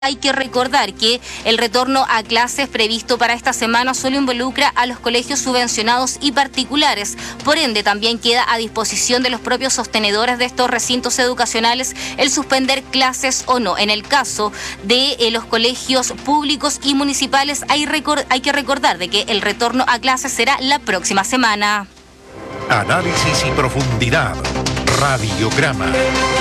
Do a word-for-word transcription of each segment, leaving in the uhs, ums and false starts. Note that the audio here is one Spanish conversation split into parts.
Hay que recordar que el retorno a clases previsto para esta semana solo involucra a los colegios subvencionados y particulares. Por ende, también queda a disposición de los propios sostenedores de estos recintos educacionales el suspender clases o no. En el caso de eh, los colegios públicos y municipales, hay, record- hay que recordar de que el retorno a clases será la próxima semana. Análisis y profundidad. Radiograma.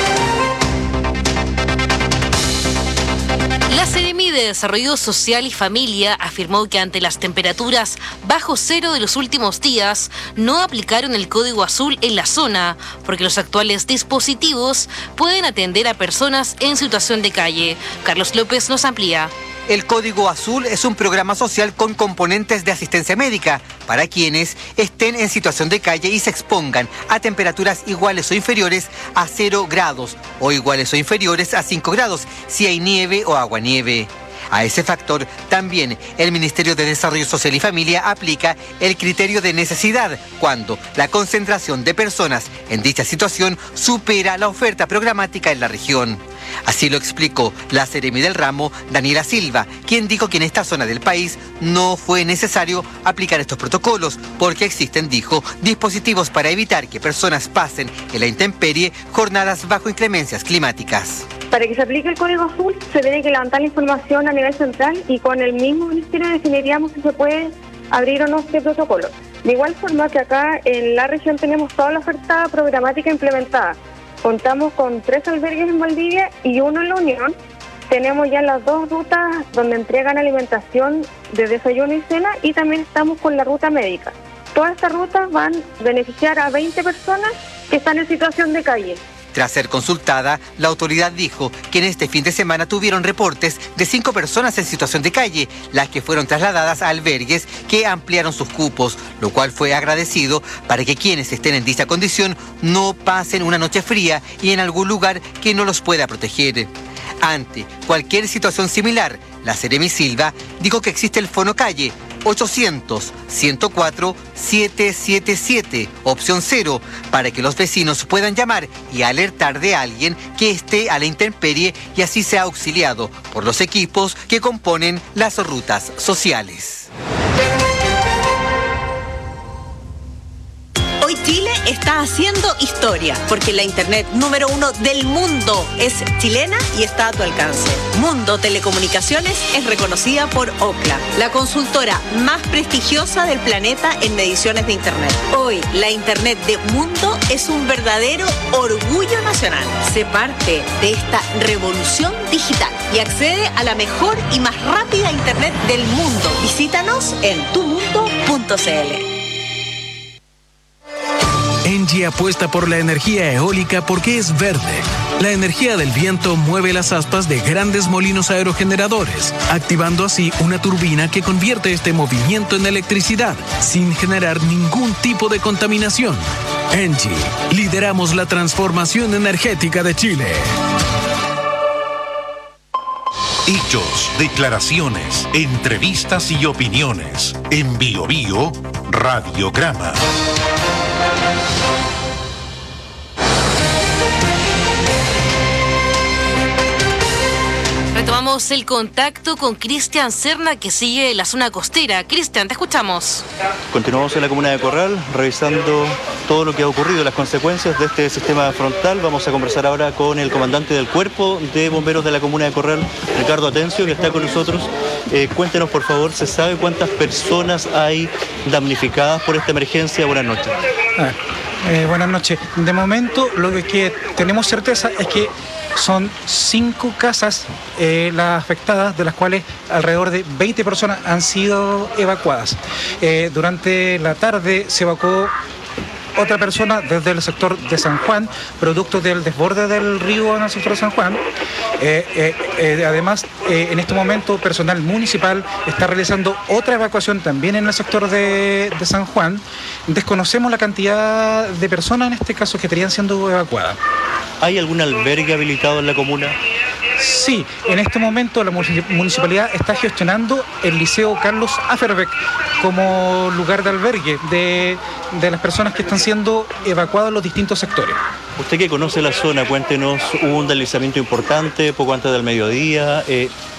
La Seremi de Desarrollo Social y Familia afirmó que ante las temperaturas bajo cero de los últimos días no aplicaron el código azul en la zona porque los actuales dispositivos pueden atender a personas en situación de calle. Carlos López nos amplía. El Código Azul es un programa social con componentes de asistencia médica para quienes estén en situación de calle y se expongan a temperaturas iguales o inferiores a cero grados o iguales o inferiores a cinco grados si hay nieve o aguanieve. A ese factor, también el Ministerio de Desarrollo Social y Familia aplica el criterio de necesidad cuando la concentración de personas en dicha situación supera la oferta programática en la región. Así lo explicó la Seremi del ramo, Daniela Silva, quien dijo que en esta zona del país no fue necesario aplicar estos protocolos porque existen, dijo, dispositivos para evitar que personas pasen en la intemperie jornadas bajo inclemencias climáticas. Para que se aplique el Código Azul se tiene que levantar la información a nivel central y con el mismo ministerio definiríamos si se puede abrir o no este protocolo. De igual forma que acá en la región tenemos toda la oferta programática implementada. Contamos con tres albergues en Valdivia y uno en La Unión. Tenemos ya las dos rutas donde entregan alimentación de desayuno y cena y también estamos con la ruta médica. Todas estas rutas van a beneficiar a veinte personas que están en situación de calle. Tras ser consultada, la autoridad dijo que en este fin de semana tuvieron reportes de cinco personas en situación de calle, las que fueron trasladadas a albergues que ampliaron sus cupos, lo cual fue agradecido para que quienes estén en dicha condición no pasen una noche fría y en algún lugar que no los pueda proteger. Ante cualquier situación similar, la Seremi Silva dijo que existe el Fono Calle ochocientos, ciento cuatro, setecientos setenta y siete, opción cero, para que los vecinos puedan llamar y alertar de alguien que esté a la intemperie y así sea auxiliado por los equipos que componen las rutas sociales. Hoy Chile está haciendo historia, porque la internet número uno del mundo es chilena y está a tu alcance. Mundo Telecomunicaciones es reconocida por Ookla, la consultora más prestigiosa del planeta en mediciones de internet. Hoy, la internet de Mundo es un verdadero orgullo nacional. Sé parte de esta revolución digital y accede a la mejor y más rápida internet del mundo. Visítanos en tu mundo punto c l. Engie apuesta por la energía eólica porque es verde. La energía del viento mueve las aspas de grandes molinos aerogeneradores, activando así una turbina que convierte este movimiento en electricidad, sin generar ningún tipo de contaminación. Engie, lideramos la transformación energética de Chile. Hechos, declaraciones, entrevistas y opiniones. En Bio Bio, Radiograma. Retomamos el contacto con Cristian Serna, que sigue la zona costera. Cristian, te escuchamos. Continuamos en la comuna de Corral, revisando todo lo que ha ocurrido, las consecuencias de este sistema frontal. Vamos a conversar ahora con el comandante del Cuerpo de Bomberos de la comuna de Corral, Ricardo Atencio, que está con nosotros. Eh, cuéntenos, por favor, ¿se sabe cuántas personas hay damnificadas por esta emergencia? Buenas noches. Ah, eh, buenas noches. De momento, lo que tenemos certeza es que son cinco casas eh, las afectadas, de las cuales alrededor de veinte personas han sido evacuadas. Eh, durante la tarde se evacuó otra persona desde el sector de San Juan, producto del desborde del río en el sector de San Juan. Eh, eh, eh, además, eh, en este momento, personal municipal está realizando otra evacuación también en el sector de, de San Juan. Desconocemos la cantidad de personas en este caso que estarían siendo evacuadas. ¿Hay algún albergue habilitado en la comuna? Sí, en este momento la municipalidad está gestionando el Liceo Carlos Aferbeck como lugar de albergue de, de las personas que están siendo evacuadas en los distintos sectores. Usted que conoce la zona, cuéntenos, hubo un deslizamiento importante poco antes del mediodía. Eh,